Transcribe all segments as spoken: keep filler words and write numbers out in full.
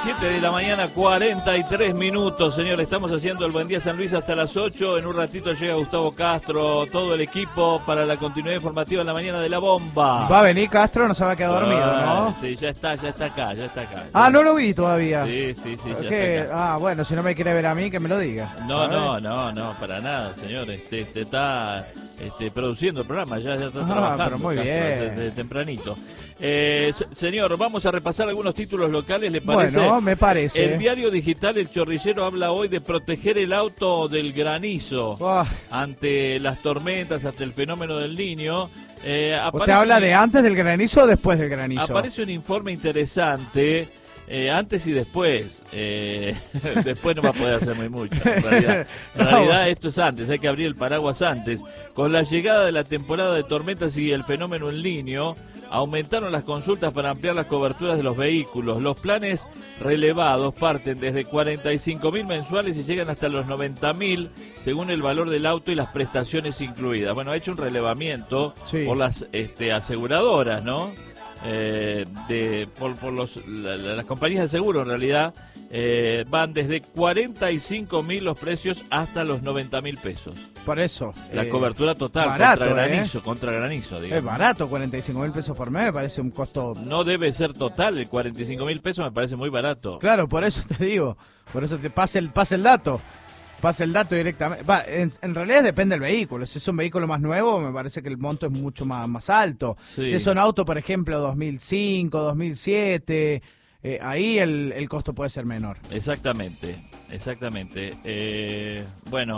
siete de la mañana, cuarenta y tres minutos, señor. Estamos haciendo el Buen Día San Luis hasta las ocho. En un ratito llega Gustavo Castro, todo el equipo para la continuidad informativa en la mañana de La Bomba. Va a venir Castro, no se va a quedar dormido, ah, ¿no? Sí, ya está, ya está acá, ya está acá. Ah, no lo vi todavía. Sí, sí, sí, ya ¿Qué? está acá. Ah, bueno, si no me quiere ver a mí, que me lo diga. No, no, no, no, para nada, señor. Este, este está este, produciendo el programa, ya, ya está Ah, trabajando. pero muy Castro, bien. Desde, desde tempranito. Eh, se- señor, vamos a repasar algunos títulos locales, ¿le parece? Bueno, me parece. El diario digital El Chorrillero habla hoy de proteger el auto del granizo Ah, ante las tormentas, hasta el fenómeno del Niño. Eh, ¿Usted aparece habla un- de antes del granizo o después del granizo? Aparece un informe interesante, eh, antes y después. Eh, después no va a poder hacer muy mucho, en realidad. En No, realidad bueno. esto es antes, hay que abrir el paraguas antes. Con la llegada de la temporada de tormentas y el fenómeno El Niño, aumentaron las consultas para ampliar las coberturas de los vehículos. Los planes relevados parten desde cuarenta y cinco mil mensuales y llegan hasta los noventa mil, según el valor del auto y las prestaciones incluidas. Bueno, ha hecho un relevamiento Sí. por las este, aseguradoras, ¿no? Eh, de, por, por los, la- la- las compañías de seguro, en realidad, eh, van desde cuarenta y cinco mil los precios hasta los noventa mil pesos. Por eso. La eh, cobertura total barato, contra ¿eh? granizo, contra granizo, Es digamos. barato, cuarenta y cinco mil pesos por mes, me parece un costo... No debe ser total, el cuarenta y cinco mil pesos me parece muy barato. Claro, por eso te digo, por eso te pasa el, pasa el dato. Pasa el dato directamente. Va, en, en realidad depende del vehículo. Si es un vehículo más nuevo, me parece que el monto es mucho más, más alto. Sí. Si es un auto, por ejemplo, dos mil cinco, dos mil siete, eh, ahí el, el costo puede ser menor. Exactamente, exactamente. Eh, bueno,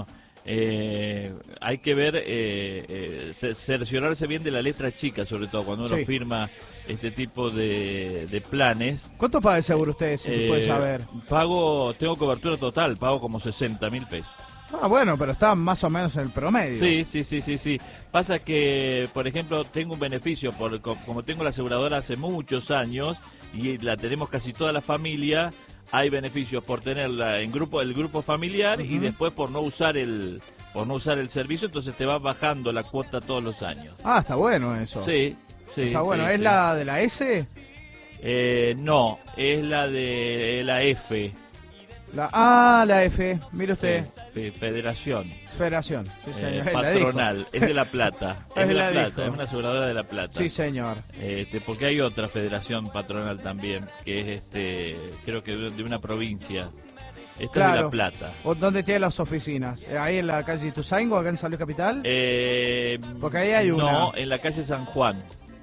eh, hay que ver, eh, eh, ce- cerciorarse bien de la letra chica, sobre todo cuando uno Sí. firma este tipo de, de planes. ¿Cuánto paga el seguro usted, si se Eh, puede saber? Pago, tengo cobertura total, pago como sesenta mil pesos. Ah, bueno, pero está más o menos en el promedio. Sí, sí, sí, sí, sí. Pasa que, por ejemplo, tengo un beneficio, por, co- como tengo la aseguradora hace muchos años y la tenemos casi toda la familia, hay beneficios por tenerla en grupo, el grupo familiar y Ujú. después por no usar el, por no usar el servicio, entonces te va bajando la cuota todos los años. Ah, está bueno eso. Sí, sí. Está bueno. sí, ¿Es sí. la de la S? Eh, no, es la de la F. La, ah, la F. Mire usted. Fe- Federación. Federación. Sí, eh, señor. La dijo. patronal, es de La Plata, es Él de La la Plata, dijo. es una aseguradora de La Plata. Sí, señor. Este, porque hay otra federación patronal también, que es este, creo que de de una provincia. Esta es de Claro. La Plata. ¿O ¿Dónde tiene las oficinas? Eh, ¿Ahí en la calle Ituzaingo, acá en San Luis Capital? Eh, Porque ahí hay una. No, en la calle San Juan.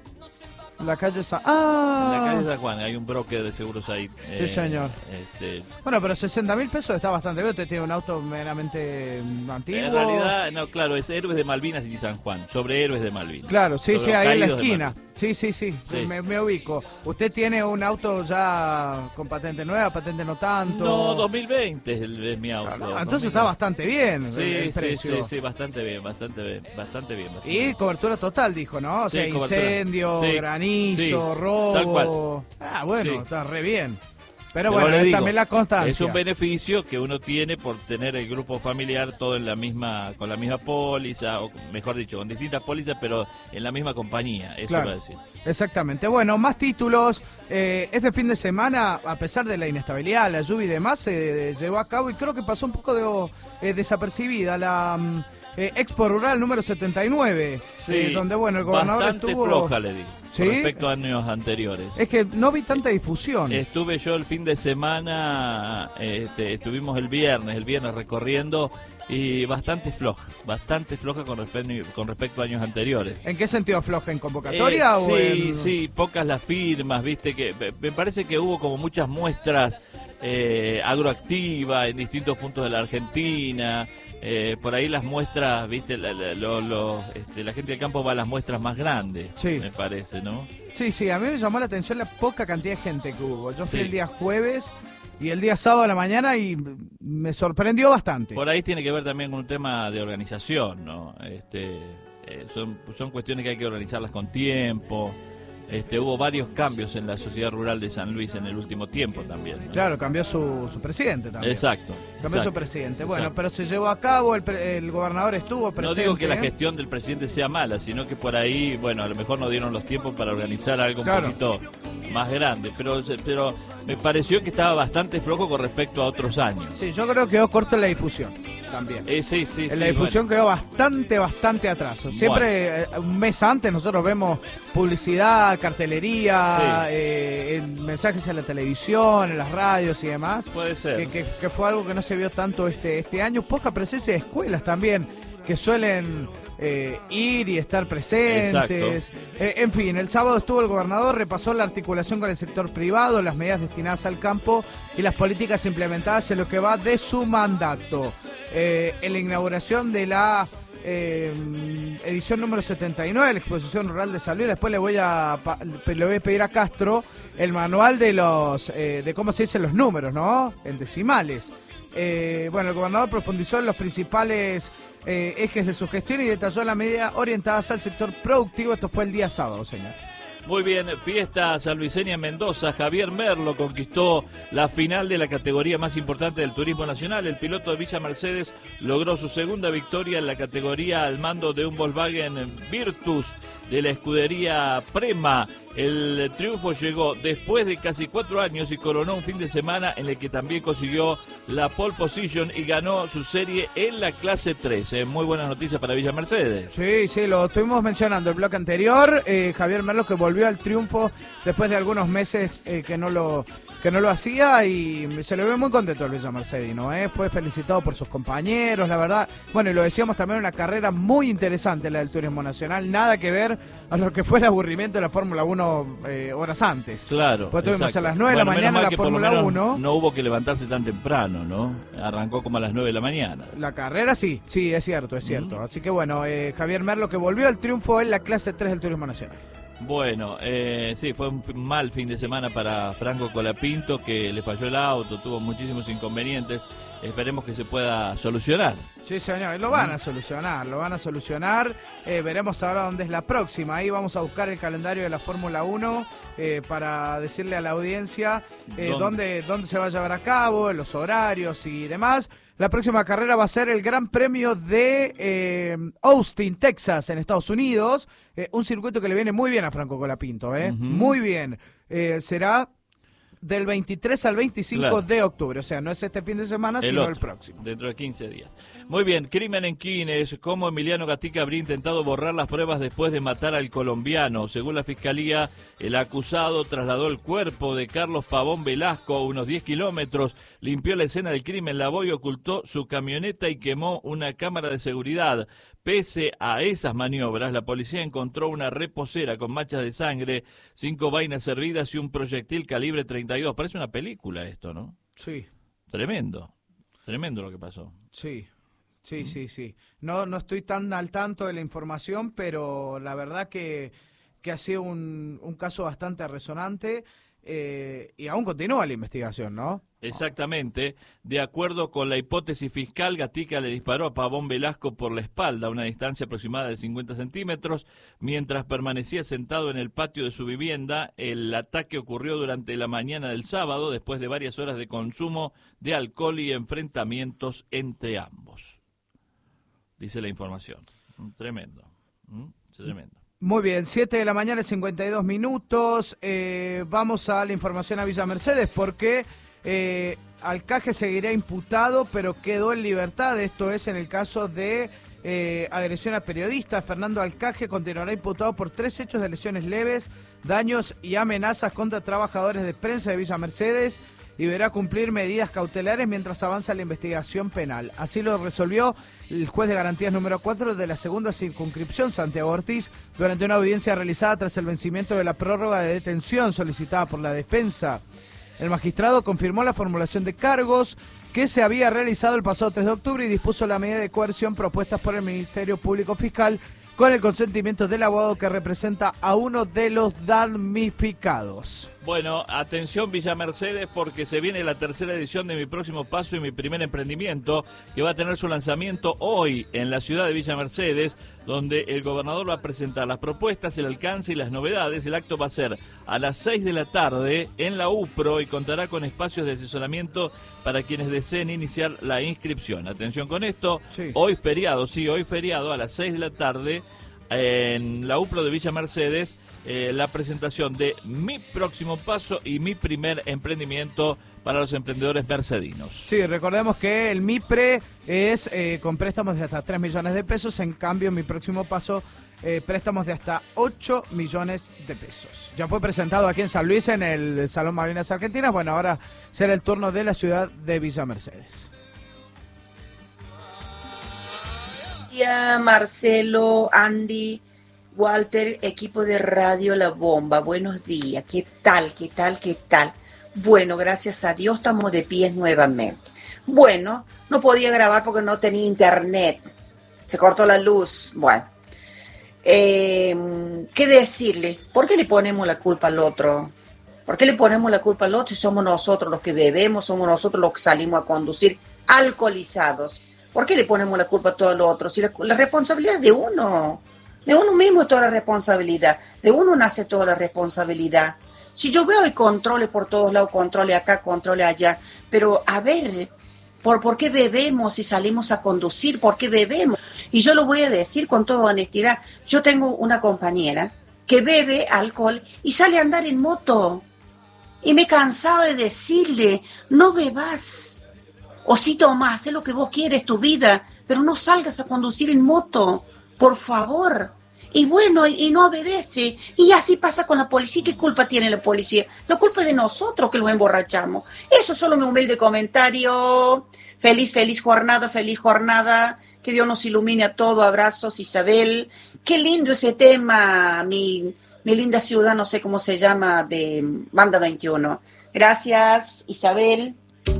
La calle San... En la ¡Ah! calle San Juan hay un broker de seguros ahí. Sí, señor. Este, Bueno, pero sesenta mil pesos está bastante bien. Usted tiene un auto meramente mm, antiguo. en realidad, no, claro, es Héroes de Malvinas y San Juan, sobre Héroes de Malvinas. Claro, sí, Sobre sí, los ahí en la caídos de esquina. Malvinas. Sí, sí, sí, Sí. Me, me ubico. ¿Usted tiene un auto ya con patente nueva, patente no tanto? No, dos mil veinte es, el- es mi auto. Ah, no, dos entonces mil está bastante bien el, Sí, el sí, precio. sí, sí, bastante bien, bastante bien, bastante bien. bastante Y bien. cobertura total, dijo, ¿no? O Sí, sea, cobertura. incendio, Sí, granizo, sí, robo. tal cual. Ah, bueno, Sí. está re bien. Pero, Pero bueno, le es digo, también la constancia. Es un beneficio que uno tiene por tener el grupo familiar todo en la misma, con la misma póliza, o mejor dicho, con distintas pólizas, pero en la misma compañía, eso Claro. iba a decir. Exactamente. Bueno, más títulos. Eh, este fin de semana, a pesar de la inestabilidad, la lluvia y demás, se eh, llevó a cabo y creo que pasó un poco de, eh, desapercibida la mm, eh, Expo Rural número setenta y nueve, eh, donde, bueno, el gobernador Bastante estuvo... floja, le digo, ¿Sí? con respecto a años anteriores. Es que no vi tanta difusión. Estuve yo el fin de semana, este, estuvimos el viernes, el viernes recorriendo y bastante floja, bastante floja con respecto, con respecto a años anteriores. ¿En qué sentido floja? ¿En convocatoria Eh, o sí, en...? sí, pocas las firmas, viste que me- me parece que hubo como muchas muestras eh, agroactivas en distintos puntos de la Argentina. Eh, por ahí las muestras, viste, la, la- lo- lo- este, la gente del campo va a las muestras más grandes, Sí. me parece, ¿no? Sí, sí, a mí me llamó la atención la poca cantidad de gente que hubo. Yo fui Sí. el día jueves y el día sábado a la mañana y me sorprendió bastante. Por ahí tiene que ver también con un tema de organización, ¿no? Este, eh, son, son cuestiones que hay que organizarlas con tiempo. Este, hubo varios cambios en la sociedad rural de San Luis en el último tiempo también, ¿no? Claro, cambió su, su presidente también. Exacto. Cambió exacto, su presidente. Bueno, exacto. pero se llevó a cabo, el, pre- el gobernador estuvo presente. No digo que la gestión del presidente sea mala, sino que por ahí, bueno, a lo mejor no dieron los tiempos para organizar algo un Claro. poquito más grande, pero pero me pareció que estaba bastante flojo con respecto a otros años. Sí, yo creo que quedó corto en la difusión también. Eh, sí, sí, en sí, la difusión bueno. quedó bastante, bastante atrás. Siempre, bueno. eh, un mes antes, nosotros vemos publicidad, cartelería, sí. eh, en mensajes en la televisión, en las radios y demás. Puede ser. Que, que, que fue algo que no se vio tanto este, este año. Poca presencia de escuelas también, que suelen eh, ir y estar presentes. Eh, en fin, el sábado estuvo el gobernador, repasó la articulación con el sector privado, las medidas destinadas al campo y las políticas implementadas en lo que va de su mandato. Eh, en la inauguración de la eh, edición número setenta y nueve de la Exposición Rural de San Luis, después le voy a le voy a pedir a Castro el manual de los eh, de cómo se dicen los números, ¿no? En decimales. Eh, bueno, el gobernador profundizó en los principales eh, ejes de su gestión y detalló las medidas orientadas al sector productivo. Esto fue el día sábado, señor. Muy bien, fiesta sanluiseña en Mendoza. Javier Merlo conquistó la final de la categoría más importante del turismo nacional. El piloto de Villa Mercedes logró su segunda victoria en la categoría al mando de un Volkswagen Virtus de la escudería Prema. El triunfo llegó después de casi cuatro años y coronó un fin de semana en el que también consiguió la pole position y ganó su serie en la clase tres. Eh, muy buena noticia para Villa Mercedes. Sí, sí, lo estuvimos mencionando el bloque anterior. Eh, Javier Merlo que volvió al triunfo después de algunos meses eh, que no lo que no lo hacía y se le ve muy contento el Villa Mercedino, ¿eh? Fue felicitado por sus compañeros, la verdad. Bueno, y lo decíamos también, una carrera muy interesante la del turismo nacional, nada que ver a lo que fue el aburrimiento de la Fórmula uno eh, horas antes. Claro. Pues tuvimos exacto. a las nueve bueno, de la mañana la Fórmula uno. No hubo que levantarse tan temprano, ¿no? Arrancó como a las nueve de la mañana. La carrera sí, sí, es cierto, es cierto. Mm. Así que bueno, eh, Javier Merlo que volvió al triunfo en la clase tres del turismo nacional. Bueno, eh, sí, fue un mal fin de semana para Franco Colapinto, que le falló el auto, tuvo muchísimos inconvenientes. Esperemos que se pueda solucionar. Sí, señor, lo van a solucionar, lo van a solucionar. Eh, veremos ahora dónde es la próxima. Ahí vamos a buscar el calendario de la Fórmula uno eh, para decirle a la audiencia eh, ¿Dónde? Dónde, dónde se va a llevar a cabo, los horarios y demás. La próxima carrera va a ser el Gran Premio de eh, Austin, Texas, en Estados Unidos. Eh, un circuito que le viene muy bien a Franco Colapinto, ¿eh? Uh-huh. Muy bien. Eh, será del veintitrés al veinticinco claro. de octubre. O sea, no es este fin de semana, el sino otro, el próximo. Dentro de quince días. Muy bien, crimen en Quines. ¿Cómo Emiliano Gatica habría intentado borrar las pruebas después de matar al colombiano? Según la fiscalía, el acusado trasladó el cuerpo de Carlos Pavón Velasco a unos diez kilómetros, limpió la escena del crimen, lavó y ocultó su camioneta y quemó una cámara de seguridad. Pese a esas maniobras, la policía encontró una reposera con manchas de sangre, cinco vainas hervidas y un proyectil calibre treinta y dos. Parece una película esto, ¿no? Sí. Tremendo, tremendo lo que pasó. Sí, sí, ¿Mm? sí, sí. No, no estoy tan al tanto de la información, pero la verdad que, que ha sido un, un caso bastante resonante. Eh, y aún continúa la investigación, ¿no? Exactamente. De acuerdo con la hipótesis fiscal, Gatica le disparó a Pavón Velasco por la espalda a una distancia aproximada de cincuenta centímetros. Mientras permanecía sentado en el patio de su vivienda, el ataque ocurrió durante la mañana del sábado, después de varias horas de consumo de alcohol y enfrentamientos entre ambos. Dice la información. Tremendo. ¿Mm? Tremendo. Muy bien, siete de la mañana, cincuenta y dos minutos. Eh, vamos a la información a Villa Mercedes porque eh, Alcaje seguirá imputado, pero quedó en libertad. Esto es en el caso de eh, agresión a periodistas. Fernando Alcaje continuará imputado por tres hechos de lesiones leves, daños y amenazas contra trabajadores de prensa de Villa Mercedes y deberá cumplir medidas cautelares mientras avanza la investigación penal. Así lo resolvió el juez de garantías número cuatro de la segunda circunscripción, Santiago Ortiz, durante una audiencia realizada tras el vencimiento de la prórroga de detención solicitada por la defensa. El magistrado confirmó la formulación de cargos que se había realizado el pasado tres de octubre y dispuso la medida de coerción propuestas por el Ministerio Público Fiscal con el consentimiento del abogado que representa a uno de los damnificados. Bueno, atención Villa Mercedes porque se viene la tercera edición de Mi Próximo Paso y Mi Primer Emprendimiento, que va a tener su lanzamiento hoy en la ciudad de Villa Mercedes, donde el gobernador va a presentar las propuestas, el alcance y las novedades. El acto va a ser a las seis de la tarde en la UPRO y contará con espacios de asesoramiento para quienes deseen iniciar la inscripción. Atención con esto, sí. Hoy feriado, sí, hoy feriado a las seis de la tarde en la UPRO de Villa Mercedes eh, la presentación de Mi Próximo Paso y Mi Primer Emprendimiento para los emprendedores mercedinos. Sí, recordemos que el MIPRE es eh, con préstamos de hasta tres millones de pesos, en cambio Mi Próximo Paso eh, préstamos de hasta ocho millones de pesos. Ya fue presentado aquí en San Luis en el Salón Malvinas Argentinas, bueno, ahora será el turno de la ciudad de Villa Mercedes. Marcelo, Andy, Walter, equipo de Radio La Bomba, buenos días, ¿qué tal, qué tal, qué tal? Bueno, gracias a Dios estamos de pie nuevamente. Bueno, no podía grabar porque no tenía internet, se cortó la luz, bueno. Eh, ¿Qué decirle? ¿Por qué le ponemos la culpa al otro? ¿Por qué le ponemos la culpa al otro si somos nosotros los que bebemos, somos nosotros los que salimos a conducir alcoholizados? ¿Por qué le ponemos la culpa a todo lo otro? Si la, la responsabilidad es de uno, de uno mismo es toda la responsabilidad, de uno nace toda la responsabilidad. Si yo veo hay controles por todos lados, controles acá, controles allá, pero a ver, ¿por, ¿por qué bebemos y salimos a conducir? ¿Por qué bebemos? Y yo lo voy a decir con toda honestidad, yo tengo una compañera que bebe alcohol y sale a andar en moto, y me cansaba de decirle, no bebas. O si tomás, haz lo que vos quieres, tu vida, pero no salgas a conducir en moto, por favor. Y bueno, y, y no obedece. Y así pasa con la policía. ¿Qué culpa tiene la policía? La culpa es de nosotros que los emborrachamos. Eso es solo mi humilde comentario. Feliz, feliz jornada, feliz jornada. Que Dios nos ilumine a todos. Abrazos, Isabel. Qué lindo ese tema, mi, mi linda ciudad, no sé cómo se llama, de Banda veintiuno. Gracias, Isabel.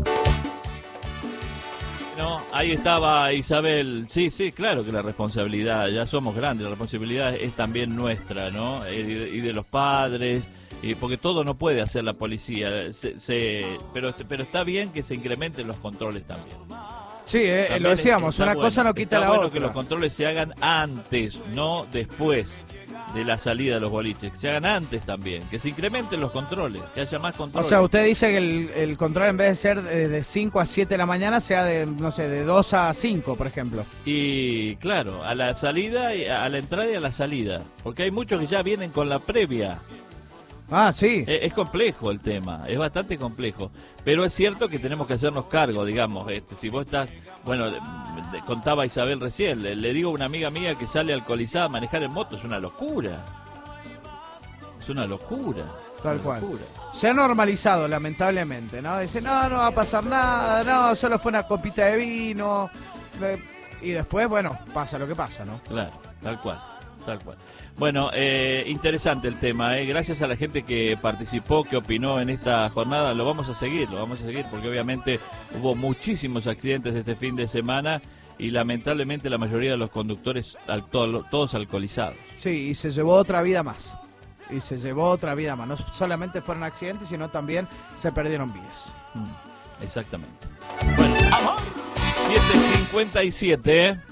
No, ahí estaba Isabel. Sí, sí, claro que la responsabilidad, ya somos grandes, la responsabilidad es también nuestra, ¿no? Y de, y de los padres, y porque todo no puede hacer la policía, se, se, pero, pero está bien que se incrementen los controles también. Sí, eh, lo decíamos, una bueno, cosa no quita está la bueno otra. Que los controles se hagan antes, no después de la salida de los boliches, que se hagan antes también, que se incrementen los controles, que haya más controles. O sea, usted dice que el, el control en vez de ser de, de cinco a siete de la mañana sea de, no sé, de dos a cinco, por ejemplo. Y claro, a la salida, a la entrada y a la salida, porque hay muchos que ya vienen con la previa. Ah, sí. Es, es complejo el tema, es bastante complejo, pero es cierto que tenemos que hacernos cargo, digamos, este, si vos estás, bueno, de, de, contaba Isabel recién, le, le digo a una amiga mía que sale alcoholizada a manejar en moto, es una locura, es una locura. Tal una cual. Locura. Se ha normalizado, lamentablemente, ¿no? Dice, no, no va a pasar nada, no, solo fue una copita de vino, eh, y después, bueno, pasa lo que pasa, ¿no? Claro, tal cual, tal cual. Bueno, eh, interesante el tema, ¿eh? Gracias a la gente que participó, que opinó en esta jornada, lo vamos a seguir, lo vamos a seguir, porque obviamente hubo muchísimos accidentes este fin de semana y lamentablemente la mayoría de los conductores, al, to, todos alcoholizados. Sí, y se llevó otra vida más, y se llevó otra vida más, no solamente fueron accidentes, sino también se perdieron vidas. Mm, exactamente. Bueno, siete cincuenta y siete, ¿eh?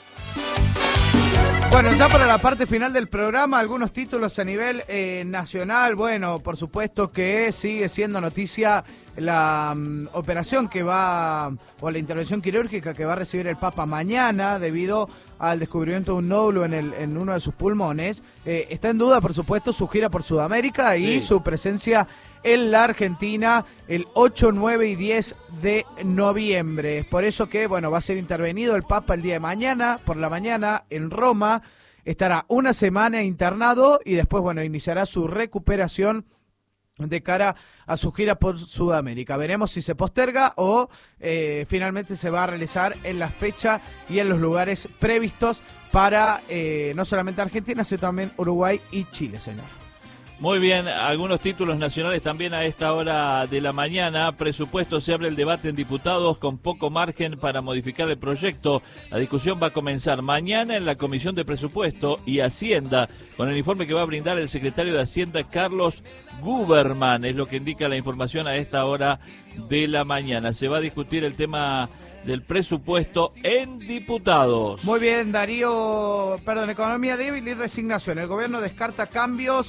Bueno, ya para la parte final del programa, algunos títulos a nivel eh, nacional. Bueno, por supuesto que sigue siendo noticia la um, operación que va, o la intervención quirúrgica que va a recibir el Papa mañana debido al descubrimiento de un nódulo en, el, en uno de sus pulmones. Eh, está en duda, por supuesto, su gira por Sudamérica y sí. su presencia en la Argentina el ocho, nueve y diez de noviembre. Es por eso que, bueno, va a ser intervenido el Papa el día de mañana, por la mañana, en Roma. Estará una semana internado y después, bueno, iniciará su recuperación de cara a su gira por Sudamérica. Veremos si se posterga o eh, finalmente se va a realizar en la fecha y en los lugares previstos para eh, no solamente Argentina, sino también Uruguay y Chile, señor. Muy bien, algunos títulos nacionales también a esta hora de la mañana. Presupuesto, se abre el debate en diputados con poco margen para modificar el proyecto. La discusión va a comenzar mañana en la Comisión de Presupuesto y Hacienda, con el informe que va a brindar el secretario de Hacienda, Carlos Guberman. Es lo que indica la información a esta hora de la mañana. Se va a discutir el tema del presupuesto en diputados. Muy bien, Darío, perdón, economía débil y resignación. El gobierno descarta cambios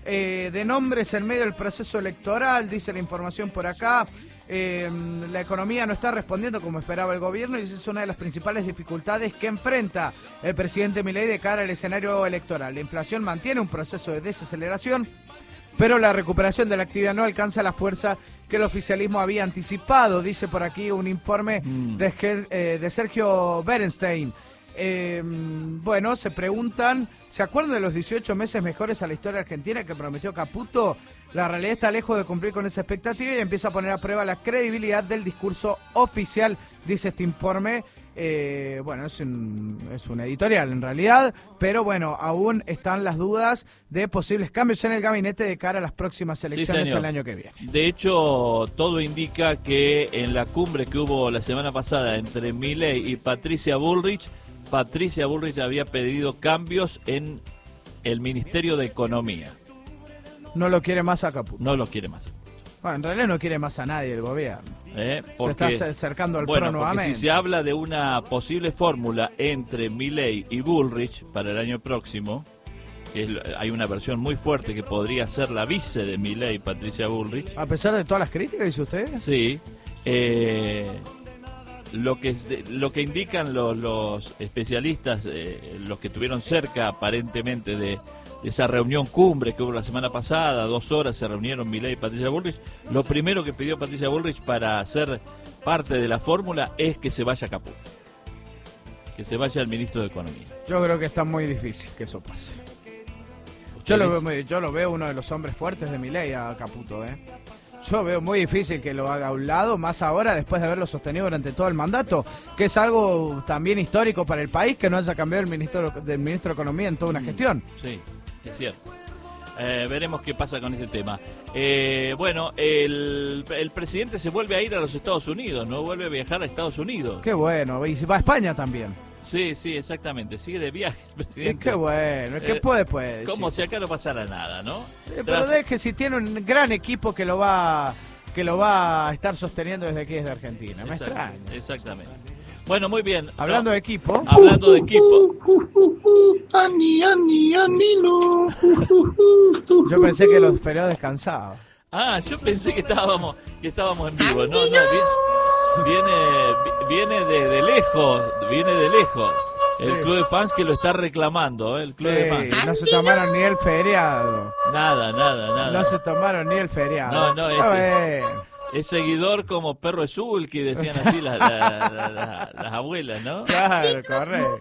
eh, de nombres en medio del proceso electoral, dice la información por acá. Eh, la economía no está respondiendo como esperaba el gobierno y esa es una de las principales dificultades que enfrenta el presidente Milei de cara al escenario electoral. La inflación mantiene un proceso de desaceleración, pero la recuperación de la actividad no alcanza la fuerza que el oficialismo había anticipado, dice por aquí un informe mm. de, eh, de Sergio Berenstein. Eh, bueno, se preguntan, ¿se acuerdan de los dieciocho meses mejores a la historia argentina que prometió Caputo? La realidad está lejos de cumplir con esa expectativa y empieza a poner a prueba la credibilidad del discurso oficial, dice este informe. Eh, bueno, es un, es un editorial en realidad, pero bueno, aún están las dudas de posibles cambios en el gabinete de cara a las próximas elecciones sí, el año que viene. De hecho, todo indica que en la cumbre que hubo la semana pasada entre Milei y Patricia Bullrich, Patricia Bullrich había pedido cambios en el Ministerio de Economía. No lo quiere más a Caputo. No lo quiere más. Bueno, en realidad no quiere más a nadie el gobierno. Eh, porque, se está acercando al bueno, PRO nuevamente. Si se habla de una posible fórmula entre Milei y Bullrich para el año próximo, que es, hay una versión muy fuerte que podría ser la vice de Milei, Patricia Bullrich. A pesar de todas las críticas, dice usted. Sí. Eh, lo que lo que indican los, los especialistas, eh, los que estuvieron cerca aparentemente de esa reunión cumbre que hubo la semana pasada, dos horas se reunieron Milei y Patricia Bullrich. Lo primero que pidió Patricia Bullrich para ser parte de la fórmula es que se vaya Caputo, que se vaya el ministro de Economía. Yo creo que está muy difícil que eso pase. Yo lo veo, muy, yo lo veo uno de los hombres fuertes de Milei a Caputo, ¿eh? Yo veo muy difícil que lo haga a un lado, más ahora después de haberlo sostenido durante todo el mandato, que es algo también histórico para el país, que no haya cambiado el ministro del ministro de Economía en toda una gestión. Sí. Es cierto. Eh, veremos qué pasa con este tema. Eh, bueno, el, el presidente se vuelve a ir a los Estados Unidos, ¿no? Vuelve a viajar a Estados Unidos. Qué bueno, y va a España también. Sí, sí, exactamente. Sigue de viaje el presidente. Qué bueno, ¿qué eh, puede, puede? Como si acá no pasara nada, ¿no? Eh, pero Tras... es que si tiene un gran equipo que lo va que lo va a estar sosteniendo desde aquí, desde Argentina. Me Exact, extraña. Exactamente. Bueno, muy bien. Hablando no, de equipo. Hablando de equipo. Andy, Andy, Andy, no. Yo pensé que los feriados descansaban. Ah, yo pensé que estábamos que estábamos en vivo. No, no, viene viene de, de lejos, viene de lejos. El sí. Club de fans que lo está reclamando, ¿eh? El club sí, de fans. No se tomaron ni el feriado. Nada, nada, nada. No se tomaron ni el feriado. No, no, este, es seguidor como perro azul, que decían así las, las, las, las, las abuelas, ¿no? Claro, correcto.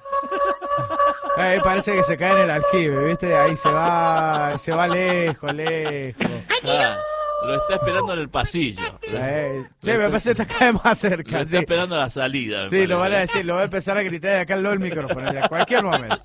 Ahí parece que se cae en el aljibe, ¿viste? Ahí se va, se va lejos, lejos. Ah, lo está esperando en el pasillo. Eh, sí, me parece que está cada vez más cerca. Lo está sí. esperando a la salida. Sí, parece. Lo van a decir, lo va a empezar a gritar de acá al lado del micrófono, en cualquier momento.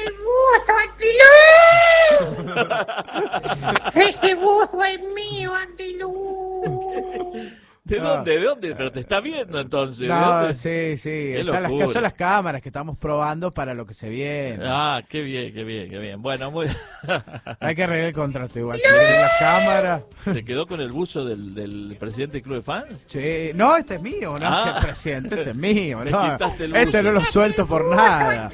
¡Antilú! ¡Ese buzo es mío, Antilú! ¿De no. dónde? ¿De dónde? Pero te está viendo entonces. No, sí, sí. Están las, son las cámaras que estamos probando para lo que se viene. Ah, qué bien, qué bien, qué bien. Bueno, muy... Hay que arreglar el contrato igual. Si quieren las cámaras. ¿Se quedó con el buzo del, del presidente del Club de Fans? Sí. No, este es mío, no, ah. el presidente, este es mío. Me no. quitaste el Este no lo suelto por nada.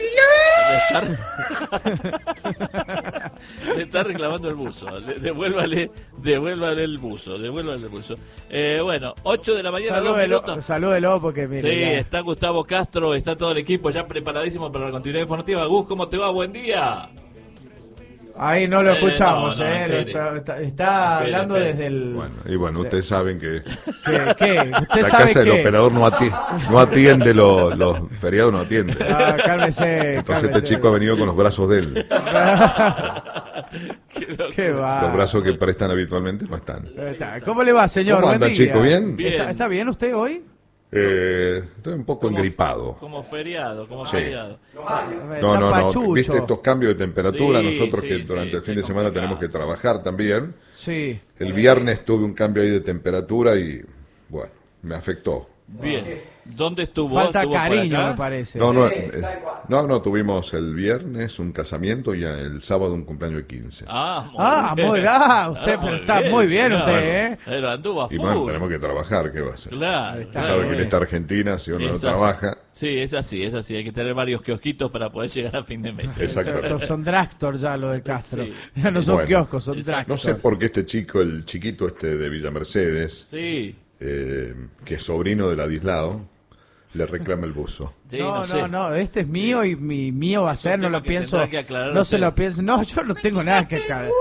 Le está reclamando el buzo. Devuélvale, devuélvale el buzo, devuélvale el buzo. Eh, bueno, ocho de la mañana, salúdelo, dos minutos. Salúdelo porque mire. Sí, ya. Está Gustavo Castro, está todo el equipo ya preparadísimo para la continuidad informativa. Gus, ¿cómo te va? Buen día. Ahí no lo escuchamos, eh. No, no, eh. Lo está está, está espere, hablando espere. desde el... Bueno, y bueno, ustedes saben que... ¿Qué? ¿Qué? ¿Usted la sabe casa qué? del operador no atiende, no atiende los, los feriados, no atiende. Ah, cálmese. Entonces cálmese. este chico ha venido con los brazos de él. Qué va. Los brazos que prestan habitualmente no están. ¿Cómo le va, señor? ¿Cómo anda, Buen día. chico? ¿Bien? Bien. ¿Está, ¿Está bien usted hoy? Eh, estoy un poco como, engripado. Como feriado, como sí. feriado. No, no, no. Viste estos cambios de temperatura, sí, nosotros sí, que durante sí, el fin de semana tenemos que trabajar también. Sí. El viernes tuve un cambio ahí de temperatura y, bueno, me afectó. Bien. ¿Dónde estuvo? Falta ¿Estuvo por cariño, acá? me parece. No, no, eh, no, no, tuvimos el viernes un casamiento y el sábado un cumpleaños de quince. Ah, muy Ah, bien. muy bien. Ah, usted, Ah, pero muy está muy bien claro. usted, ¿eh? Pero anduvo a Y full. bueno, tenemos que trabajar, ¿qué va a hacer? Claro. está. Usted claro. sabe que en esta Argentina, si uno no Es así. trabaja, Sí, es así, es así. Hay que tener varios kiosquitos para poder llegar a fin de mes. exactamente. Son, son drugstores ya lo de Castro. Sí. Ya no son Bueno, kioscos, son exacto. No drugstores. sé por qué este chico, el chiquito este de Villa Mercedes, Sí. eh, que es sobrino de Ladislao, le reclama el buzo. Sí, no, no, sé. no, este es mío y mi mío va a ser, no tema lo que pienso. tendrá que aclarar No se usted. lo pienso. No, yo no tengo nada que aclarar.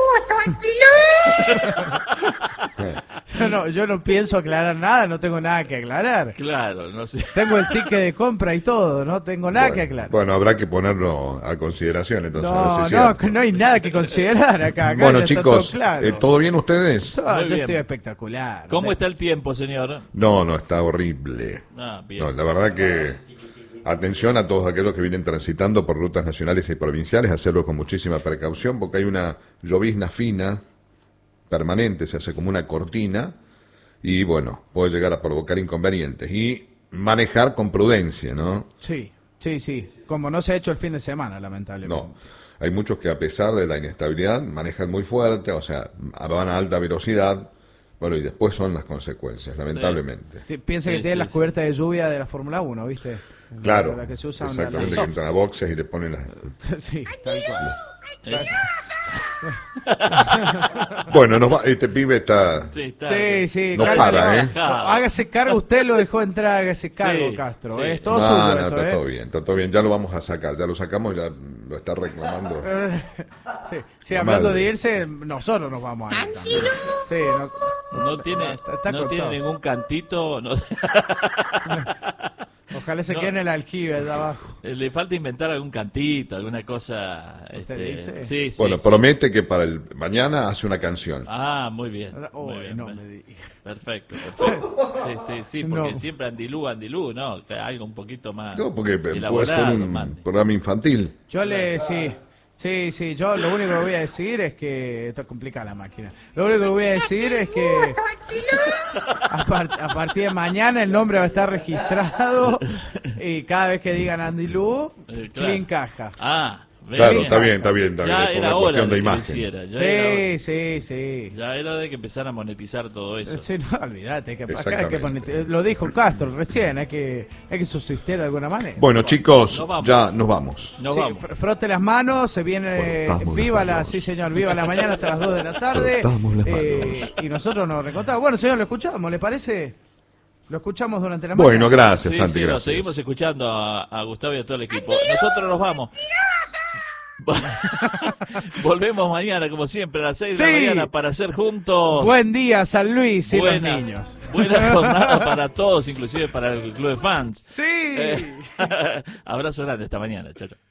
Yo no, yo no pienso aclarar nada, no tengo nada que aclarar. Claro, no sé. Tengo el ticket de compra y todo, no tengo nada bueno, que aclarar. Bueno, habrá que ponerlo a consideración entonces. a ver si No, es no, cierto. que no hay nada que considerar acá. acá Bueno, ya está chicos, todo claro. eh, ¿todo bien ustedes? Ah, Muy yo bien. estoy espectacular. ¿Cómo está el tiempo, señor? No, no, está horrible. Ah, bien. No, la verdad que atención a todos aquellos que vienen transitando por rutas nacionales y provinciales, hacerlo con muchísima precaución porque hay una llovizna fina, permanente, se hace como una cortina y bueno, puede llegar a provocar inconvenientes y manejar con prudencia, ¿no? Sí, sí, sí. Como no se ha hecho el fin de semana, lamentablemente. No. Hay muchos que a pesar de la inestabilidad manejan muy fuerte, o sea, van a alta velocidad, bueno, y después son las consecuencias, lamentablemente. Ti- Piensa Sí, que tiene sí, las sí. cubiertas de lluvia de la Fórmula uno, ¿viste? Claro, La que se usan las- exactamente, las que soft. entran a boxes y le ponen las... Sí, tal cual. Es- Bueno, nos va- este pibe está... Sí, está. Sí, sí, No cálmese. para, ¿eh? Hágase cargo, usted lo dejó entrar, hágase cargo, Sí, Castro. sí. ¿eh? Es todo no, suyo no, esto, está ¿eh? todo bien, está todo bien, ya lo vamos a sacar, ya lo sacamos y ya lo está reclamando. Sí, sí, La hablando madre. de irse, nosotros nos vamos a ir también. Sí, no- No tiene, Está- está no con tiene todo. ningún cantito. No, ojalá se No. quede en el aljibe allá abajo. le falta inventar algún cantito, alguna cosa. ¿Usted este, dice? Sí, sí. Bueno, sí. promete que para el mañana hace una canción. Ah, muy bien. Uy, muy bien, no muy me bien. diga. Perfecto, perfecto. Sí, sí, sí, porque No. siempre Andilú, Andilú, ¿no? Algo un poquito más. No, porque puede elaborado, ser un mande. programa infantil. Yo le, sí, sí, sí, yo lo único que voy a decir es que, esto es complicada la máquina, lo único que voy a decir es que a, par- a partir de mañana el nombre va a estar registrado y cada vez que digan Andy Lu, Eh, claro. clean caja. Ah, ve Claro, bien. está bien, está bien, está bien. Ya es por era una hora cuestión de, de que lo imagen. hiciera. Ya, era, Sí, sí, sí. ya era de que empezaran a monetizar todo eso. Sí, no, olvídate, que acá hay que Exactamente. poner- lo dijo Castro recién, hay que, hay que subsistir de alguna manera. Bueno, chicos, Nos vamos. ya nos vamos. Nos Sí, vamos. fr- frote las manos, se viene Frotamos viva las la, manos. sí señor, viva la mañana hasta las dos de la tarde. Frotamos las eh, manos. y nosotros nos reencontramos. Bueno, señor, lo escuchamos, ¿le parece? Lo escuchamos durante la mañana. Bueno, gracias, Sí, Santi, sí, nos gracias. seguimos escuchando a, a Gustavo y a todo el equipo. Nosotros nos vamos. Volvemos mañana, como siempre, a las seis de la Sí. mañana para hacer juntos. Buen día, San Luis y buena, los niños. buena jornada para todos, inclusive para el club de fans. Sí. Eh, abrazo grande esta mañana, chao. Chao.